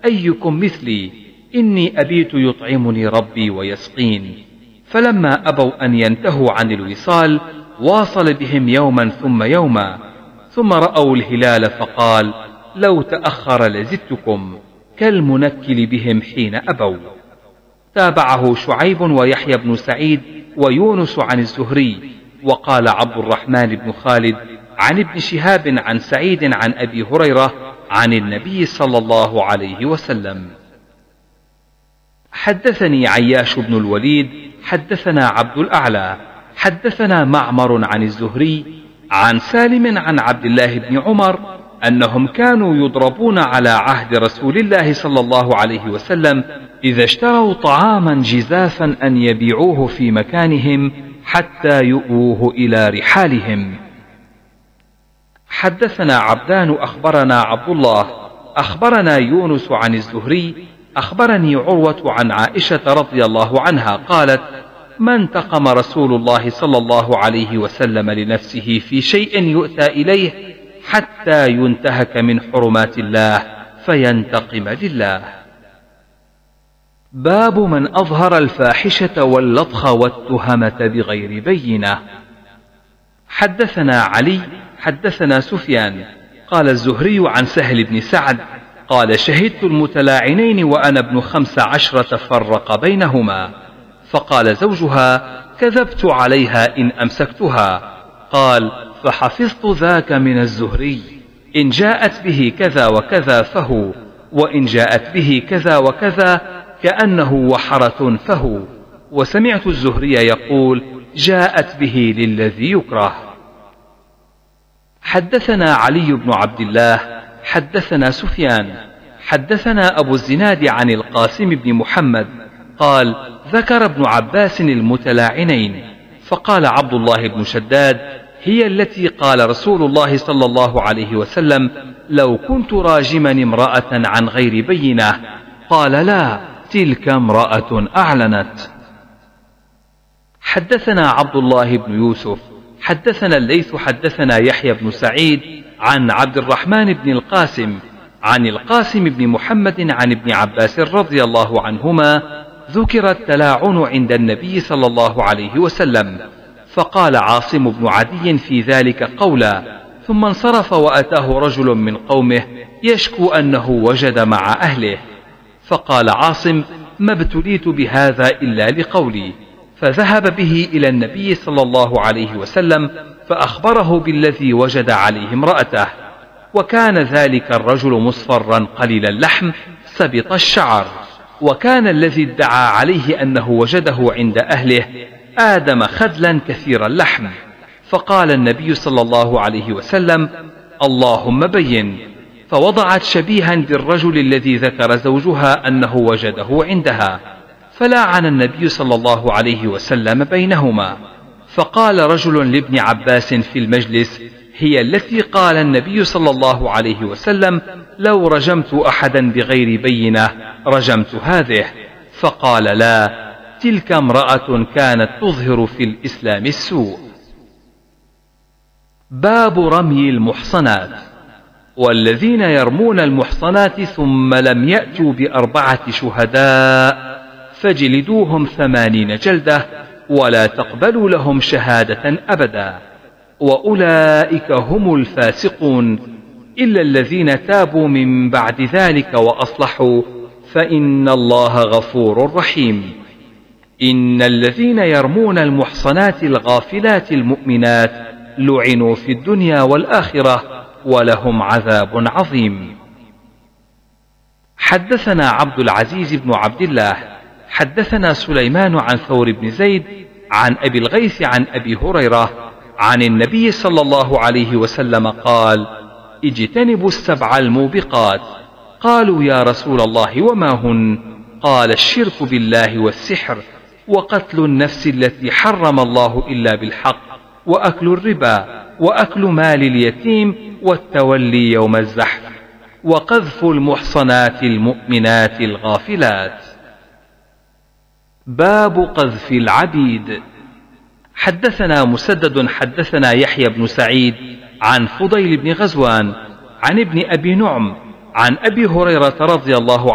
أيكم مثلي؟ إني أبيت يطعمني ربي ويسقين. فلما أبوا أن ينتهوا عن الوصال واصل بهم يوما ثم يوما، ثم رأوا الهلال فقال: لو تأخر لزدتكم، كالمنكل بهم حين أبوا. تابعه شعيب ويحيى بن سعيد ويونس عن الزهري. وقال عبد الرحمن بن خالد عن ابن شهاب عن سعيد عن أبي هريرة عن النبي صلى الله عليه وسلم. حدثني عياش بن الوليد حدثنا عبد الأعلى حدثنا معمر عن الزهري عن سالم عن عبد الله بن عمر أنهم كانوا يضربون على عهد رسول الله صلى الله عليه وسلم إذا اشتروا طعاما جزافا أن يبيعوه في مكانهم حتى يؤوه إلى رحالهم. حدثنا عبدان أخبرنا عبد الله أخبرنا يونس عن الزهري أخبرني عروة عن عائشة رضي الله عنها قالت: ما انتقم رسول الله صلى الله عليه وسلم لنفسه في شيء يؤتى إليه حتى ينتهك من حرمات الله فينتقم لله. باب من أظهر الفاحشة واللطخ والتهمة بغير بينة. حدثنا علي حدثنا سفيان قال الزهري عن سهل بن سعد قال: شهدت المتلاعنين وأنا ابن 15 فرق بينهما، فقال زوجها: كذبت عليها إن أمسكتها. قال: فحفظت ذاك من الزهري، إن جاءت به كذا وكذا فهو، وإن جاءت به كذا وكذا كأنه وحرة فهو. وسمعت الزهري يقول: جاءت به للذي يكره. حدثنا علي بن عبد الله حدثنا سفيان حدثنا أبو الزناد عن القاسم بن محمد قال: ذكر ابن عباس المتلاعنين، فقال عبد الله بن شداد: هي التي قال رسول الله صلى الله عليه وسلم: لو كنت راجما امرأة عن غير بينة. قال: لا، تلك امرأة أعلنت. حدثنا عبد الله بن يوسف حدثنا الليث حدثنا يحيى بن سعيد عن عبد الرحمن بن القاسم عن القاسم بن محمد عن ابن عباس رضي الله عنهما ذكر التلاعن عند النبي صلى الله عليه وسلم، فقال عاصم بن عدي في ذلك قولا، ثم انصرف وأتاه رجل من قومه يشكو أنه وجد مع أهله، فقال عاصم: ما ابتليت بهذا إلا لقولي. فذهب به إلى النبي صلى الله عليه وسلم فأخبره بالذي وجد عليه امرأته، وكان ذلك الرجل مصفرا قليل اللحم سبط الشعر، وكان الذي ادعى عليه أنه وجده عند أهله آدم خدلا كثير اللحم. فقال النبي صلى الله عليه وسلم: اللهم بين. فوضعت شبيها بالرجل الذي ذكر زوجها أنه وجده عندها، فلاعن النبي صلى الله عليه وسلم بينهما. فقال رجل لابن عباس في المجلس: هي التي قال النبي صلى الله عليه وسلم: لو رجمت أحدا بغير بينة رجمت هذه. فقال: لا، تلك امرأة كانت تظهر في الإسلام السوء. باب رمي المحصنات. والذين يرمون المحصنات ثم لم يأتوا ب4 شهداء فاجلدوهم 80 جلدة ولا تقبلوا لهم شهادة أبدا، وأولئك هم الفاسقون، إلا الذين تابوا من بعد ذلك وأصلحوا فإن الله غفور رحيم. إن الذين يرمون المحصنات الغافلات المؤمنات لعنوا في الدنيا والآخرة ولهم عذاب عظيم. حدثنا عبد العزيز بن عبد الله حدثنا سليمان عن ثور بن زيد عن أبي الغيث عن أبي هريرة عن النبي صلى الله عليه وسلم قال: اجتنبوا 7 الموبقات. قالوا: يا رسول الله وما هن؟ قال: الشرك بالله والسحر، وقتل النفس التي حرم الله إلا بالحق، وأكل الربا، وأكل مال اليتيم، والتولي يوم الزحف، وقذف المحصنات المؤمنات الغافلات. باب قذف العبيد. حدثنا مسدد حدثنا يحيى بن سعيد عن فضيل بن غزوان عن ابن أبي نعم عن أبي هريرة رضي الله